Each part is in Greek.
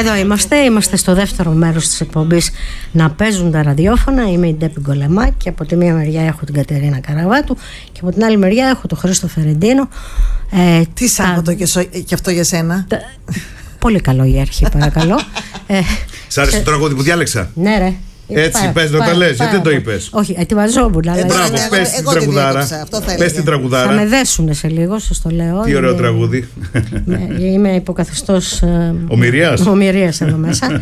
Εδώ είμαστε στο δεύτερο μέρος της εκπομπής «Να παίζουν τα ραδιόφωνα». Είμαι η Ντέπη Γκολεμάκη και από τη μία μεριά έχω την Κατερίνα Καραβάτου και από την άλλη μεριά έχω τον Χρήστο Φερεντίνο. Τι Σάββατο και αυτό για σένα? Πολύ καλό η αρχή, παρακαλώ. Σ' άρεσε το τραγούδι που διάλεξα? Ναι, ρε. Έτσι, πες να τα λες, γιατί δεν το είπες? Όχι, ετοιμαζόμουν. Μπράβο, πες την τραγουδάρα. Πες την τραγουδάρα. Θα με δέσουνε σε λίγο, σας το λέω. Τι ωραίο τραγούδι. Είμαι υποκαθεστώς ομηρίας εδώ μέσα.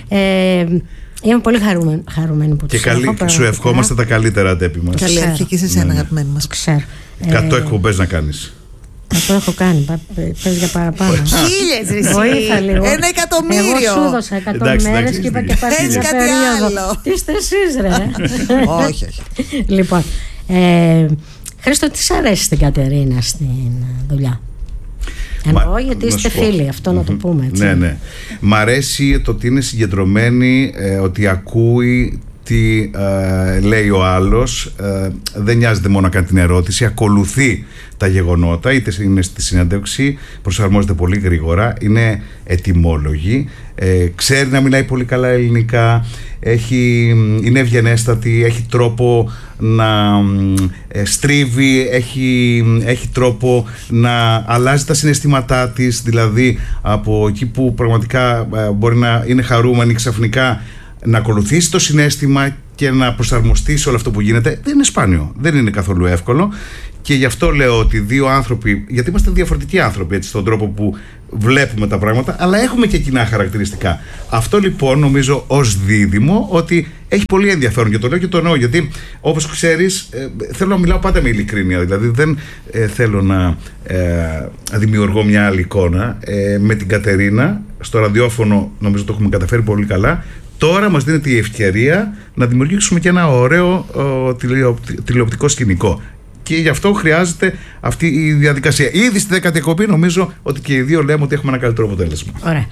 Είμαι πολύ χαρούμενη που τους έχω. Και σου ευχόμαστε τα καλύτερα, Τέπη μας. Καλή αρχή και σε εσένα, αγαπημένη μας. Ξέρω. 100 εκπομπές να κάνεις. Αυτό έχω κάνει. Πες για παραπάνω. 1000 ρε. Βοήθα λίγο. 1 εκατομμύριο. Εγώ σου έδωσα 100 μέρες και είπα και υπάρχει μια περίοδο. Τι είστε εσείς, ρε? Όχι. Λοιπόν, Χρήστο, τι σ' αρέσει στην Κατερίνα στην δουλειά? Εννοώ γιατί είστε φίλοι, αυτό να το πούμε έτσι. Ναι. Μ' αρέσει το ότι είναι συγκεντρωμένη, ότι ακούει τι λέει ο άλλος, δεν νοιάζεται μόνο να κάνει την ερώτηση, ακολουθεί τα γεγονότα, είτε είναι στη συνέντευξη, προσαρμόζεται πολύ γρήγορα, είναι ετοιμόλογη, ξέρει να μιλάει πολύ καλά ελληνικά, είναι ευγενέστατη, έχει τρόπο να στρίβει, έχει τρόπο να αλλάζει τα συναισθήματά της, δηλαδή από εκεί που πραγματικά μπορεί να είναι χαρούμενη, ξαφνικά να ακολουθήσει το συναίσθημα και να προσαρμοστεί σε όλο αυτό που γίνεται. Δεν είναι σπάνιο, δεν είναι καθόλου εύκολο, και γι' αυτό λέω ότι δύο άνθρωποι, γιατί είμαστε διαφορετικοί άνθρωποι έτσι, στον τρόπο που βλέπουμε τα πράγματα, αλλά έχουμε και κοινά χαρακτηριστικά. Αυτό λοιπόν νομίζω ως δίδυμο ότι έχει πολύ ενδιαφέρον, και το λέω και το εννοώ, γιατί όπως ξέρεις θέλω να μιλάω πάντα με ειλικρίνεια, δηλαδή δεν θέλω να δημιουργώ μια άλλη εικόνα. Με την Κατερίνα στο ραδιόφωνο νομίζω το έχουμε καταφέρει πολύ καλά. Τώρα μας δίνεται η ευκαιρία να δημιουργήσουμε και ένα ωραίο τηλεοπτικό σκηνικό. Και γι' αυτό χρειάζεται αυτή η διαδικασία. Ήδη στη 10η εκπομπή νομίζω ότι και οι δύο λέμε ότι έχουμε ένα καλύτερο αποτέλεσμα. Ωραία.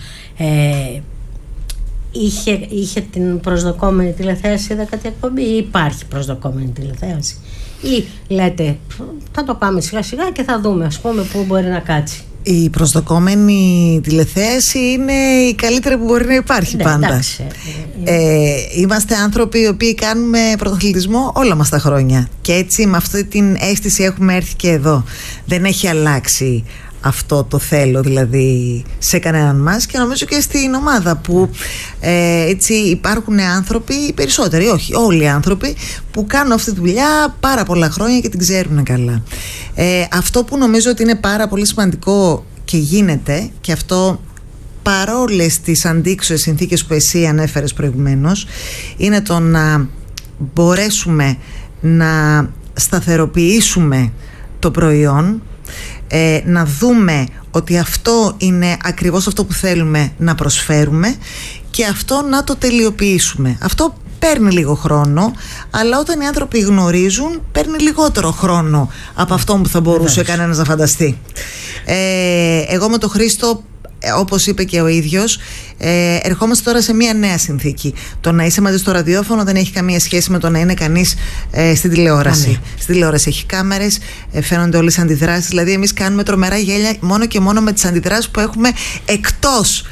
Είχε την προσδοκόμενη τηλεθέαση η 10η εκπομπή ή υπάρχει προσδοκόμενη τηλεθέαση? Ή λέτε θα το πάμε σιγά σιγά και θα δούμε, ας πούμε, πού μπορεί να κάτσει? Η προσδοκόμενη τηλεθέαση είναι η καλύτερη που μπορεί να υπάρχει πάντα. Εντάξει. Είμαστε άνθρωποι οι οποίοι κάνουμε πρωταθλητισμό όλα μας τα χρόνια. Και έτσι με αυτή την αίσθηση έχουμε έρθει και εδώ. Δεν έχει αλλάξει αυτό το θέλω δηλαδή σε κανέναν μας, και νομίζω και στην ομάδα που έτσι υπάρχουν άνθρωποι, οι περισσότεροι, όχι όλοι οι άνθρωποι, που κάνουν αυτή τη δουλειά πάρα πολλά χρόνια και την ξέρουν καλά. Αυτό που νομίζω ότι είναι πάρα πολύ σημαντικό και γίνεται, και αυτό παρόλες τις αντίξωες συνθήκες που εσύ ανέφερες προηγουμένως, είναι το να μπορέσουμε να σταθεροποιήσουμε το προϊόν, να δούμε ότι αυτό είναι ακριβώς αυτό που θέλουμε να προσφέρουμε και αυτό να το τελειοποιήσουμε. Αυτό παίρνει λίγο χρόνο, αλλά όταν οι άνθρωποι γνωρίζουν, παίρνει λιγότερο χρόνο από αυτό που θα μπορούσε κανένας να φανταστεί. Εγώ με τον Χρήστο, όπως είπε και ο ίδιος, ερχόμαστε τώρα σε μια νέα συνθήκη. Το να είσαι μαζί στο ραδιόφωνο δεν έχει καμία σχέση με το να είναι κανείς στην τηλεόραση. Στην τηλεόραση έχει κάμερες, φαίνονται όλες οι αντιδράσεις. Δηλαδή εμείς κάνουμε τρομερά γέλια μόνο και μόνο με τις αντιδράσεις που έχουμε εκτός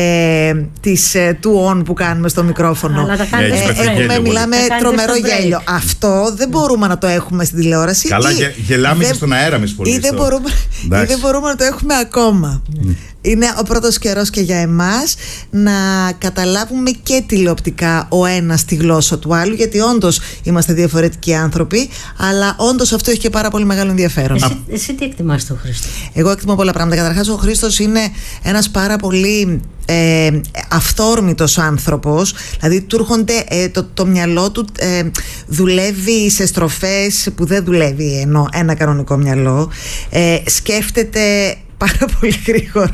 του on που κάνουμε στο μικρόφωνο. Μιλάμε τρομερό γέλιο. Αυτό δεν μπορούμε να το έχουμε στην τηλεόραση. Καλά, γελάμε και στον αέρα εμείς πολύ. Ή δεν μπορούμε να το έχουμε ακόμα. Είναι ο πρώτος καιρός και για εμάς να καταλάβουμε και τηλεοπτικά ο ένας τη γλώσσα του άλλου, γιατί όντως είμαστε διαφορετικοί άνθρωποι, αλλά όντως αυτό έχει και πάρα πολύ μεγάλο ενδιαφέρον. Εσύ τι εκτιμάς τον Χρήστο? Εγώ εκτιμώ πολλά πράγματα. Καταρχάς, ο Χρήστος είναι ένας πάρα πολύ αυθόρμητος άνθρωπος, δηλαδή του έρχονται, το μυαλό του δουλεύει σε στροφές που δεν δουλεύει ένα κανονικό μυαλό, σκέφτεται πάρα πολύ γρήγορα.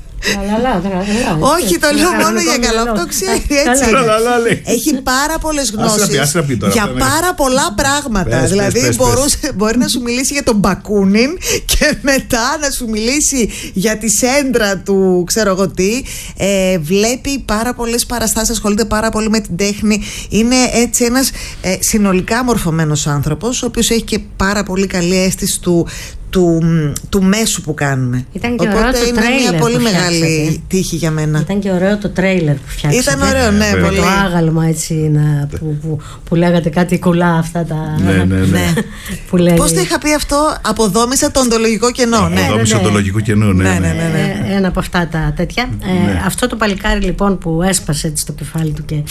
Όχι, το λέω μόνο για καλό. Αυτό ξέρει, έτσι. Έχει πάρα πολλές γνώσεις για πάρα πολλά πράγματα. Δηλαδή μπορεί να σου μιλήσει για τον Μπακούνιν και μετά να σου μιλήσει για τη σέντρα του, ξέρω εγώ τι. Βλέπει πάρα πολλές παραστάσεις, ασχολείται πάρα πολύ με την τέχνη. Είναι έτσι ένας συνολικά μορφωμένος άνθρωπος, ο οποίος έχει και πάρα πολύ καλή αίσθηση του του μέσου που κάνουμε. Ήταν και οπότε ωραίο το είναι μια πολύ μεγάλη φτιάξατε. τύχη για μένα. Ήταν και ωραίο το τρέιλερ που φτιάξατε. Ήταν ωραίο, ναι, με πολύ. το άγαλμα έτσι που λέγατε κάτι κουλά αυτά τα. Ναι. Που λέει... Πώς το είχα πει αυτό, αποδόμησα το οντολογικό κενό. Αποδόμησα το οντολογικό κενό, ναι. Ένα από αυτά τα τέτοια. Αυτό το παλικάρι λοιπόν που έσπασε έτσι το κεφάλι του και.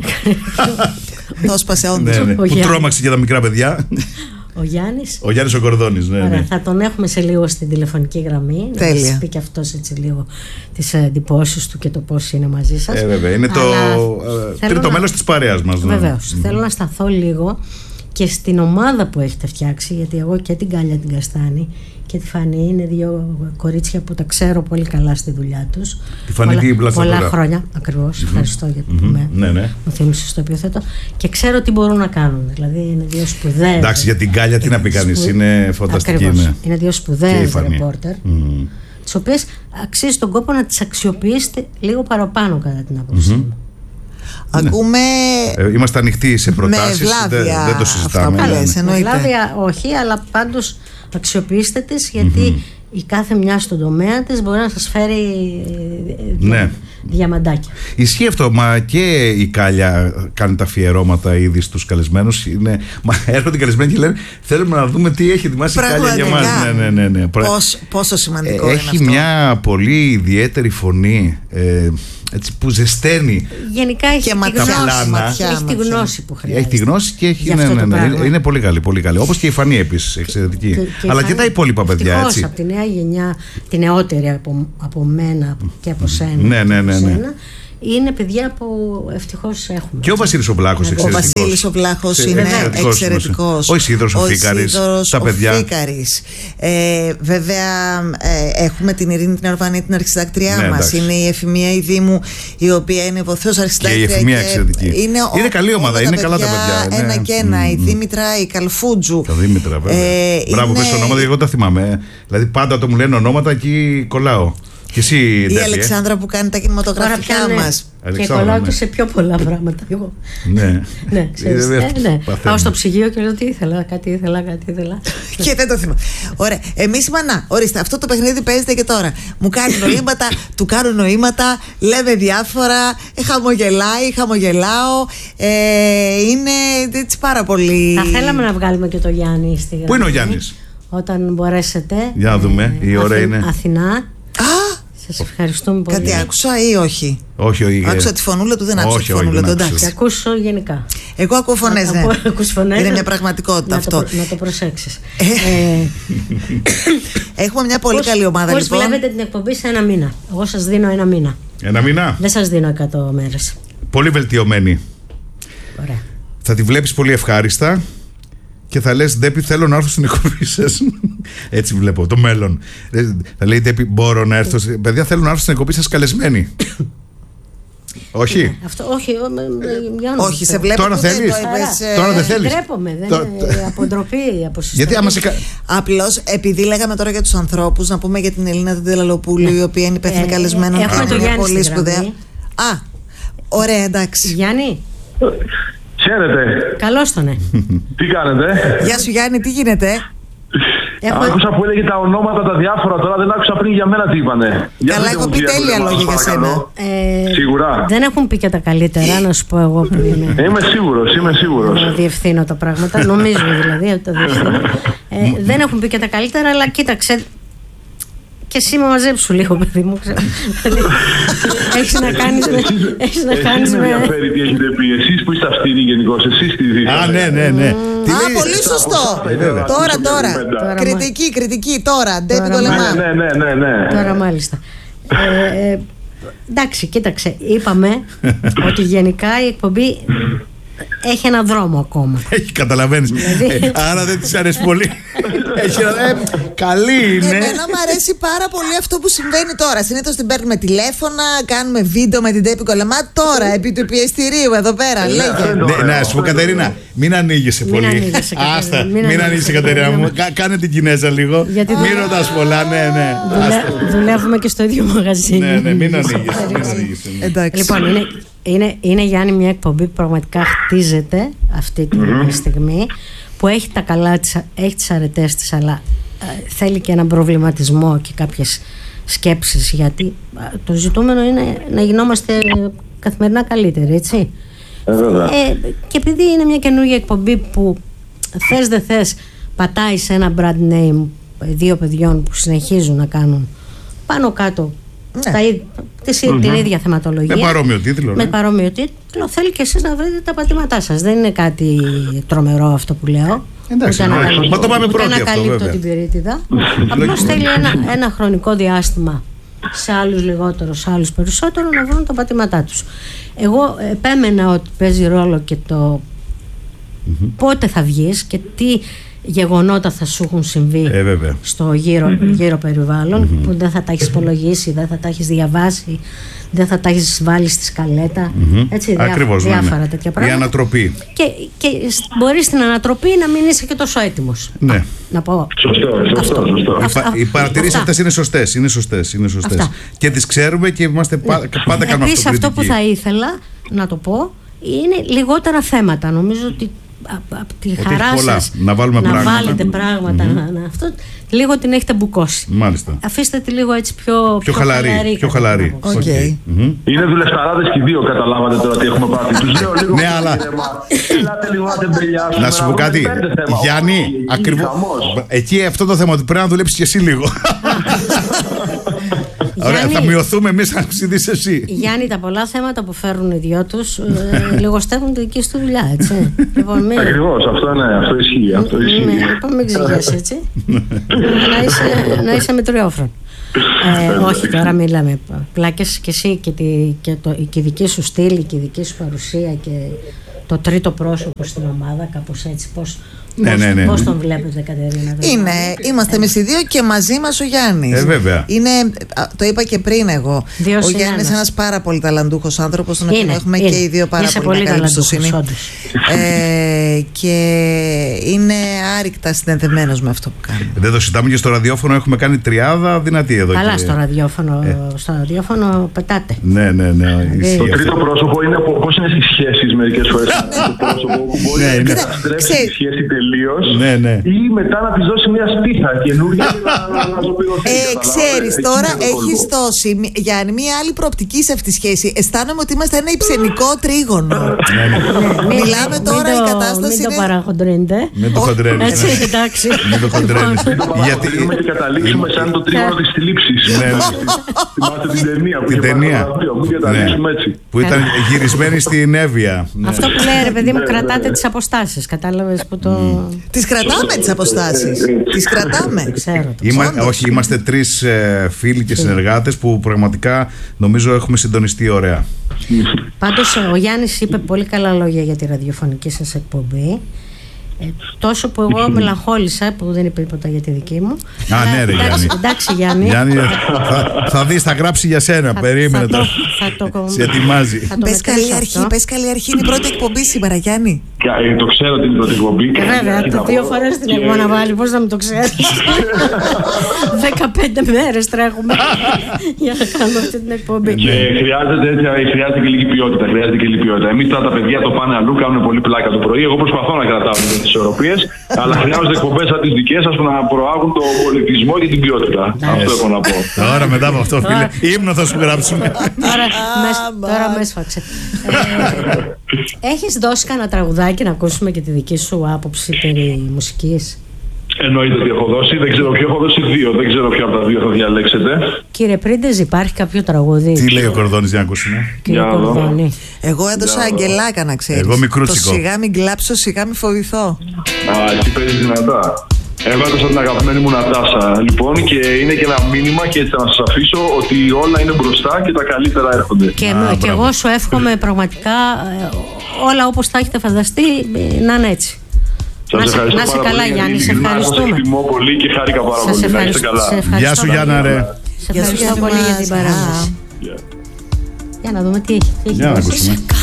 Το έσπασε όντως. Που τρόμαξε και τα μικρά παιδιά. Ο Γιάννης. Ο Γιάννης ο Κορδόνης, ναι. Ωραία, θα τον έχουμε σε λίγο στην τηλεφωνική γραμμή. Τέλεια. Να σας πει και αυτός έτσι λίγο τις εντυπώσεις του και το πώς είναι μαζί σας. Βέβαια, είναι το τρίτο μέλος της παρέας μας. Βεβαίως. Θέλω να σταθώ λίγο και στην ομάδα που έχετε φτιάξει, γιατί εγώ και την Κάλια την Καστάνη και τη Φανή είναι δύο κορίτσια που τα ξέρω πολύ καλά στη δουλειά τους. Τη Φανή την Πλαστατούρα. Πολλά χρόνια, ακριβώς. Ευχαριστώ για το που μου θύμισες το επιθέτω. Και ξέρω τι μπορούν να κάνουν. Δηλαδή είναι δύο σπουδαίες. Εντάξει, για την Κάλια τι να πει κανείς, είναι φανταστική. Ακριβώς. Είναι δύο σπουδαίες ρεπόρτερ, τις οποίες αξίζει τον κόπο να τις αξιοποιήσετε λίγο παραπάνω κατά την άποψή μου. Ακούμε. Είμαστε ανοιχτοί σε προτάσεις, δεν το συζητάμε. Με βλάβια όχι, αλλά πάντως αξιοποιήστε τις, γιατί η κάθε μια στον τομέα της μπορεί να σας φέρει διαμαντάκια. Ισχύει αυτό, μα και η Κάλια κάνει τα αφιερώματα ήδη στους καλεσμένους. Μα έρχονται οι καλεσμένοι και λένε θέλουμε να δούμε τι έχει ετοιμάσει η Κάλια για μας. Ναι. Πόσο σημαντικό έχει είναι αυτό. μια πολύ ιδιαίτερη φωνή, έτσι, που ζεσταίνει. Γενικά έχει τη γνώση που χρειάζεται. Έχει τη γνώση και έχει. Είναι πολύ καλή, πολύ καλή. Όπως και η Φανή επίσης, εξαιρετική. Αλλά και τα υπόλοιπα παιδιά. Έτσι. Από τη νέα γενιά, τη νεότερη από μένα και από σένα. Ναι. Είναι παιδιά που ευτυχώς έχουμε. Και ο Βασίλης ο Βλάχος εξαιρετικός. Ο Βασίλης ο Βλάχος είναι εξαιρετικός. Ο Ισίδωρος ο Φίκαρης. Τα παιδιά. Βέβαια έχουμε την Ειρήνη την Αρβανή, την αρχισυντάκτριά μας. Είναι η Εφημία η Δήμου, η οποία είναι βοηθός αρχισυντάκτρια. Και η Εφημία εξαιρετική. Είναι καλή ομάδα, είναι καλά τα παιδιά. Ένα και ένα. Η Δήμητρα, η Καλφούτζου. Τα Δήμητρα, βέβαια. Μπράβο, πες ονόματα, εγώ τα θυμάμαι. Δηλαδή πάντα όταν μου λένε ονόματα εκεί κολλάω. Και εσύ, η Αλεξάνδρα που κάνει τα κινηματογραφικά μας. Και κολλάω και σε πιο πολλά πράγματα. Εγώ. Ναι. Πάω στο ψυγείο και λέω τι ήθελα, κάτι ήθελα. Και δεν το θυμάμαι. Ωραία. Εμείς είπαμε, να, ορίστε, αυτό το παιχνίδι παίζεται και τώρα. Μου κάνει νοήματα, του κάνω νοήματα, λέμε διάφορα, χαμογελάω. Είναι έτσι πάρα πολύ. Θα θέλαμε να βγάλουμε και το Γιάννη στη γραμμή. Πού είναι ο Γιάννης? Όταν μπορέσετε. Για να δούμε, η ώρα είναι. Αθηνά. Σας ευχαριστούμε πολύ. Κάτι άκουσα ή όχι? Όχι. Άκουσα τη φωνούλα του, δεν άκουσα τη φωνούλα του. Εντάξει. Ακούσω γενικά. Εγώ ακούω φωνές, ναι. Είναι μια πραγματικότητα αυτό. Να το προσέξεις. Έχουμε μια πολύ καλή ομάδα λοιπόν. Πώς βλέπετε την εκπομπή σε ένα μήνα? Εγώ σας δίνω ένα μήνα. Ένα μήνα? Δεν σας δίνω 100 μέρες. Πολύ βελτιωμένη. Ωραία. Θα τη βλέπεις πολύ ευχάριστα. Και θα λες, Ντέπη, θέλω να έρθω στην εκπομπή σας. Έτσι βλέπω το μέλλον. Θα λέει, Ντέπη, μπορώ να έρθω. Παιδιά, θέλω να έρθω στην εκπομπή σας καλεσμένη. Όχι. Αυτό, όχι. Όχι, σε βλέπω. Τώρα θέλεις. Τώρα δεν θέλεις. Ντρέπομαι. Από ντροπή, από συστατική. Γιατί απλώς, επειδή λέγαμε τώρα για τους ανθρώπους, να πούμε για την Ελίνα Δελαλοπούλου, η οποία είναι υπεύθυνη καλεσμένων. Έχουμε το Γιάννη πολύ σπουδαία. Ωραία, εντάξει. Γιάννη. Χαίρετε. Καλώς τον, Τι κάνετε? Γεια σου Γιάννη, τι γίνεται? Άκουσα που έλεγε τα ονόματα τα διάφορα, τώρα δεν άκουσα πριν για μένα τι είπανε. Καλά, έχω πει τέλεια λόγια για σένα. Σίγουρα. Δεν έχουν πει και τα καλύτερα, να σου πω εγώ που είμαι. Είμαι σίγουρος. Διευθύνω τα πράγματα, νομίζω δηλαδή ότι τα διευθύνω. Δεν έχουν πει και τα καλύτερα, αλλά κοίταξε. Και εσύ με μαζέψου λίγο, παιδί μου. Έχεις να κάνεις με. Εσείς με ενδιαφέρει τι έχετε πει. Εσείς που είστε αυστηροί γενικώς. Εσείς τι δείτε. Ναι. Πολύ σωστό. Τώρα. Κριτική τώρα. Ντέπη το λεμά. Ναι. Τώρα μάλιστα. Εντάξει, κοίταξε. Είπαμε ότι γενικά η εκπομπή έχει ένα δρόμο ακόμα. Έχει, καταλαβαίνεις. Άρα δεν της αρέσει πολύ. Καλή είναι. Εμένα μου αρέσει πάρα πολύ αυτό που συμβαίνει τώρα. Συνήθως την παίρνουμε τηλέφωνα, κάνουμε βίντεο με την Ντέπη Κολεμά. Τώρα, επί του πιεστηρίου εδώ πέρα. Λέγε. Ναι, σου πω, Κατερίνα, μην ανοίγεσαι πολύ. Άστα, μην ανοίγεσαι, Κατερίνα μου. Κάνε την Κινέζα λίγο. Μην ρωτάς πολλά, ναι. Δουλεύουμε και στο ίδιο μαγαζί. Ναι, μην ανοίγεσαι. Λοιπόν, είναι Γιάννη μια εκπομπή που πραγματικά χτίζεται αυτή τη στιγμή, που έχει τα καλά της, έχει τις αρετές της, αλλά θέλει και έναν προβληματισμό και κάποιες σκέψεις, γιατί το ζητούμενο είναι να γινόμαστε καθημερινά καλύτεροι, έτσι. Και επειδή είναι μια καινούργια εκπομπή που θες δεν θες πατάει σε ένα brand name 2 παιδιών που συνεχίζουν να κάνουν πάνω κάτω την ίδια θεματολογία, με παρόμοιο τίτλο, με παρόμοιο τίτλο, θέλει και εσείς να βρείτε τα πατήματά σας. Δεν είναι κάτι τρομερό αυτό που λέω. Εντάξει, μα το πάμε πρώτοι αυτό, ανακαλύπτω την πυρίτιδα. Απλώς θέλει ένα χρονικό διάστημα, σε άλλους λιγότερο, σε άλλους περισσότερο, να βρουν τα πατήματά τους. Εγώ επέμενα ότι παίζει ρόλο και το πότε θα βγεις και τι γεγονότα θα σου έχουν συμβεί στο γύρω περιβάλλον, που δεν θα τα έχεις υπολογίσει, δεν θα τα έχεις διαβάσει, δεν θα τα έχεις βάλει στη σκαλέτα. Έτσι, διάφορα τέτοια πράγματα. Η ανατροπή. Και μπορεί στην ανατροπή να μην είσαι και τόσο έτοιμος. Ναι. Να πω. Σωστό. Οι παρατηρήσεις αυτές είναι σωστές. Και τις ξέρουμε και είμαστε πάντα κάνουμε αυτό. Επίσης, αυτό που θα ήθελα να το πω είναι λιγότερα θέματα. Νομίζω ότι από τη χαρά σας να βάλετε πράγματα, αυτό λίγο την έχετε μπουκώσει. Μάλιστα. Αφήστε τη λίγο έτσι πιο χαλαρή. Okay. Είναι δουλευταράδες και οι δύο, καταλάβατε τώρα τι έχουμε πάθει. Τους λέω λίγο. Ναι, αλλά ελάτε λίγο να τεμπελιάσουμε. να σου πω κάτι, Γιάννη, ακριβώς εκεί αυτό το θέμα ότι πρέπει να δουλέψεις και εσύ λίγο. Ωραία, θα μειωθούμε εμείς αν ψηδείς εσύ. Γιάννη, τα πολλά θέματα που φέρουν οι δυο τους λιγοστεύουν τη δική σου δουλειά, έτσι. Ακριβώς, αυτό ισχύει. Λοιπόν, μην ξηγιάσαι, έτσι. Να είσαι μετριόφρον. Όχι, τώρα μιλάμε πλάκες και εσύ και η δική σου στήλη και η δική σου παρουσία και το τρίτο πρόσωπο στην ομάδα, κάπως έτσι. Πώς τον βλέπετε, Κατερίνα? Είμαστε εμείς οι δύο και μαζί μας ο Γιάννης. Βέβαια. Το είπα και πριν εγώ. Ο Γιάννης είναι ένας πάρα πολύ ταλαντούχος άνθρωπος, τον οποίο έχουμε και οι δύο πάρα πολύ μεγάλη εμπιστοσύνη. Και είναι άρρηκτα συνδεδεμένος με αυτό που κάνουμε. Δεν το συζητάμε και στο ραδιόφωνο, έχουμε κάνει τριάδα δυνατή εδώ. Καλά, στο ραδιόφωνο πετάτε. Ναι. Το τρίτο πρόσωπο είναι πώς είναι στις σχέσεις μερικές φορές. Το πρόσωπο που μπορεί να στρέψει τη σχέση τελείως ή μετά να της δώσει μια σπίθα καινούργια να ζωπηρωθεί. Ξέρεις, τώρα έχεις δώσει, Γιάννη, μια άλλη προοπτική σε αυτή τη σχέση. Αισθάνομαι ότι είμαστε ένα υψενικό τρίγωνο. Μιλάμε τώρα, η κατάσταση είναι... Μην το παραχοντρένετε. Μην το χοντρένετε. Έτσι, εντάξει. Μην το χοντρένετε. Γιατί και καταλήξουμε σαν το τρίγωνο της θλίψης. Θυμάστε την ταινία μην καταλήξουμε έτσι. Που ήταν γυρισμένη στην Εύβοια. Αυτό που λέει, ρε παιδί μου, κρατάτε τις αποστάσεις. Κατάλαβες που το... Τις κρατάμε τις αποστάσεις. Τις κρατάμε. Όχι, είμαστε 3 φίλοι και συνεργάτες που πραγματικά νομίζω έχουμε συντονιστεί ωραία. Πάντως ο Γιάννης είπε πολύ καλά λόγια για τη ραδιοφωνική σας εκπομπή. Τόσο που εγώ μελαγχόλησα που δεν είπε τίποτα για τη δική μου. Ναι, ρε Γιάννη. Εντάξει, Γιάννη. Θα δεις, θα γράψει για σένα. Περίμενε το. Σε ετοιμάζει. Πες καλή αρχή. Είναι η πρώτη εκπομπή σήμερα, Γιάννη. Το ξέρω ότι είναι η πρώτη εκπομπή. Βέβαια, 2 φορές την έχουμε αναβάλει. Πώς να μην το ξέρεις? 15 μέρες τρέχουμε για να κάνουμε αυτή την εκπομπή. Και χρειάζεται και λίγη ποιότητα. Εμείς τώρα τα παιδιά το πάνε αλλού, κάνουν πολύ πλάκα το πρωί. Εγώ προσπαθώ να κρατάω τις ισορροπίες, αλλά χρειάζονται εκπομπές σαν τις δικές σας που να προάγουν τον πολιτισμό και την ποιότητα. Αυτό έχω να πω. Τώρα μετά από αυτό, φίλε, ύμνο θα σου γράψουμε. Τώρα με έσφαξε. Έχεις δώσει κανένα τραγουδάκι να ακούσουμε και τη δική σου άποψη περί μουσικής? Εννοείται ότι έχω δώσει, δεν ξέρω ποιο, έχω δώσει 2. Δεν ξέρω ποιο από τα 2 θα διαλέξετε. Κύριε Πρίντεζ, υπάρχει κάποιο τραγούδι? Τι λέει ο Κορδόνης, για να ακούσουμε? Κύριε Κορδόνη. Εγώ έδωσα Αγγελάκα, να ξέρεις. Εγώ Μικρούτσικο. Το σιγά μην κλάψω, σιγά μην φοβηθώ. Εκεί παίζει δυνατά. Εγώ έδωσα την αγαπημένη μου Νατάσα. Λοιπόν, και είναι και ένα μήνυμα και έτσι να σας αφήσω ότι όλα είναι μπροστά και τα καλύτερα έρχονται. Και εγώ σου εύχομαι πραγματικά όλα όπως τα έχετε φανταστεί να είναι έτσι. Να είσαι καλά, Γιάννη, σε ευχαριστούμε. Σας εκτιμώ πολύ και χάρηκα πάρα πολύ. Να είστε καλά. Γεια σου, Γιάννα, ρε. Σε ευχαριστώ πολύ για την παράδοση. Για να δούμε τι έχει. Για να ακούσουμε.